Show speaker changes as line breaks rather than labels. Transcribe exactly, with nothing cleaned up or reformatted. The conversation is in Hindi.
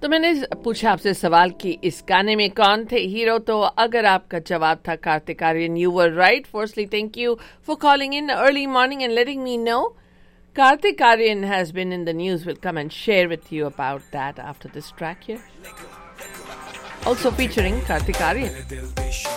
तो मैंने पूछा आपसे सवाल कि इस गाने में कौन थे हीरो, तो अगर आपका जवाब था Kartik Aaryan, you were right. Firstly thank you for calling in early morning and letting me know. Karthik Aryan has been in the news. We'll come and share with you about that after this track here. Also featuring Karthik Aryan.